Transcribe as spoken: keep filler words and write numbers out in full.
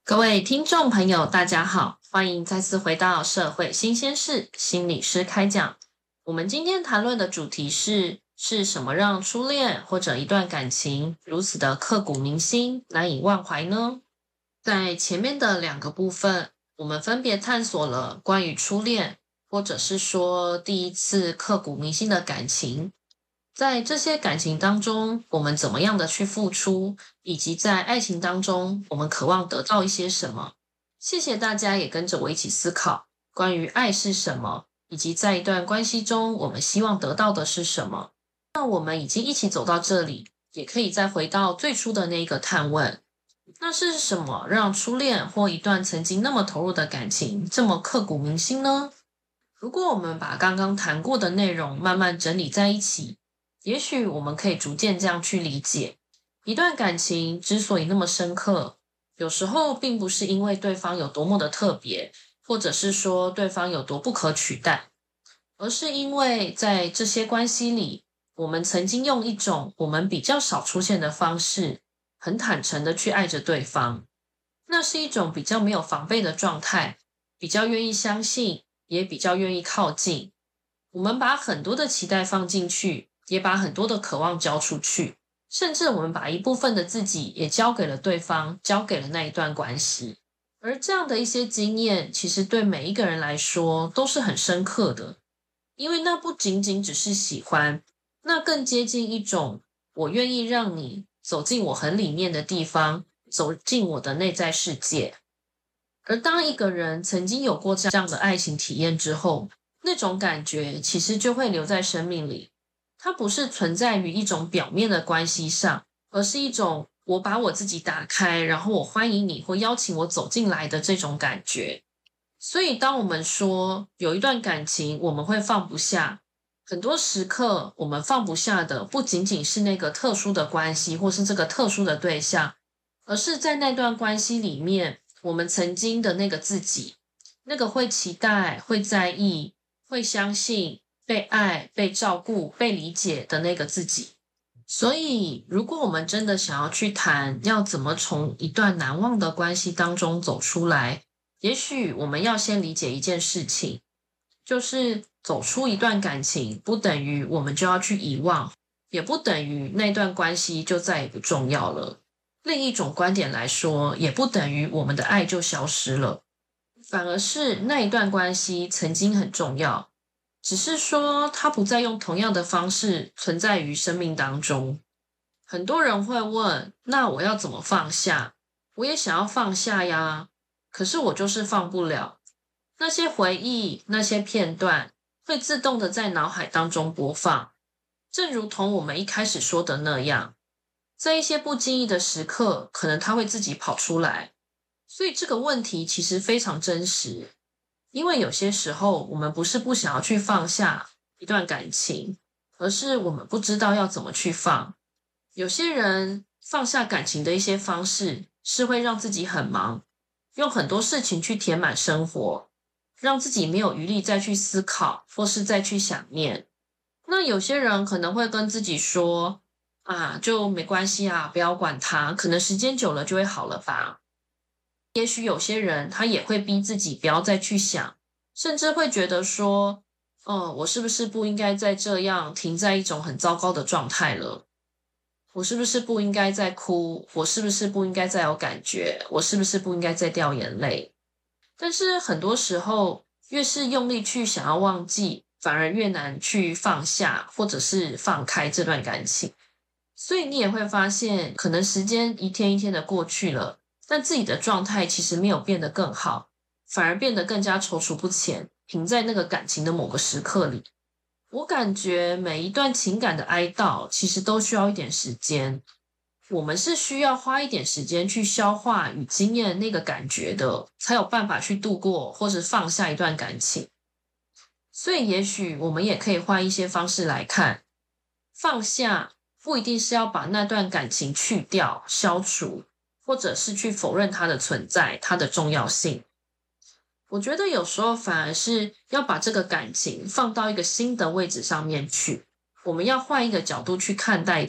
各位听众朋友，大家好，欢迎再次回到社会新鲜事心理师开讲。我们今天谈论的主题是：是什么让初恋或者一段感情如此的刻骨铭心、难以忘怀呢？在前面的两个部分，我们分别探索了关于初恋，或者是说第一次刻骨铭心的感情。在这些感情当中，我们怎么样的去付出，以及在爱情当中，我们渴望得到一些什么。谢谢大家也跟着我一起思考关于爱是什么，以及在一段关系中，我们希望得到的是什么。那我们已经一起走到这里，也可以再回到最初的那个探问，那是什么让初恋或一段曾经那么投入的感情这么刻骨铭心呢？如果我们把刚刚谈过的内容慢慢整理在一起，也许我们可以逐渐这样去理解，一段感情之所以那么深刻，有时候并不是因为对方有多么的特别，或者是说对方有多不可取代，而是因为在这些关系里，我们曾经用一种我们比较少出现的方式，很坦诚的去爱着对方。那是一种比较没有防备的状态，比较愿意相信，也比较愿意靠近。我们把很多的期待放进去，也把很多的渴望交出去，甚至我们把一部分的自己也交给了对方，交给了那一段关系。而这样的一些经验，其实对每一个人来说都是很深刻的，因为那不仅仅只是喜欢，那更接近一种我愿意让你走进我很里面的地方，走进我的内在世界。而当一个人曾经有过这样的爱情体验之后，那种感觉其实就会留在生命里。它不是存在于一种表面的关系上，而是一种我把我自己打开，然后我欢迎你或邀请我走进来的这种感觉。所以当我们说有一段感情我们会放不下，很多时刻我们放不下的不仅仅是那个特殊的关系或是这个特殊的对象，而是在那段关系里面我们曾经的那个自己，那个会期待、会在意、会相信被爱、被照顾、被理解的那个自己。所以如果我们真的想要去谈要怎么从一段难忘的关系当中走出来，也许我们要先理解一件事情，就是走出一段感情不等于我们就要去遗忘，也不等于那段关系就再也不重要了。另一种观点来说，也不等于我们的爱就消失了，反而是那一段关系曾经很重要，只是说它不再用同样的方式存在于生命当中。很多人会问，那我要怎么放下？我也想要放下呀，可是我就是放不了。那些回忆，那些片段会自动的在脑海当中播放，正如同我们一开始说的那样，在一些不经意的时刻，可能它会自己跑出来。所以这个问题其实非常真实，因为有些时候我们不是不想要去放下一段感情，而是我们不知道要怎么去放。有些人放下感情的一些方式是会让自己很忙，用很多事情去填满生活，让自己没有余力再去思考或是再去想念。那有些人可能会跟自己说啊，就没关系啊，不要管它，可能时间久了就会好了吧。也许有些人他也会逼自己不要再去想，甚至会觉得说，哦，我是不是不应该再这样停在一种很糟糕的状态了？我是不是不应该再哭？我是不是不应该再有感觉？我是不是不应该再掉眼泪？但是很多时候，越是用力去想要忘记，反而越难去放下，或者是放开这段感情。所以你也会发现，可能时间一天一天的过去了，但自己的状态其实没有变得更好，反而变得更加踌躇不前，停在那个感情的某个时刻里。我感觉每一段情感的哀悼其实都需要一点时间，我们是需要花一点时间去消化与经验那个感觉的，才有办法去度过或是放下一段感情。所以也许我们也可以换一些方式来看，放下不一定是要把那段感情去掉、消除，或者是去否认它的存在、它的重要性。我觉得有时候反而是要把这个感情放到一个新的位置上面去，我们要换一个角度去看待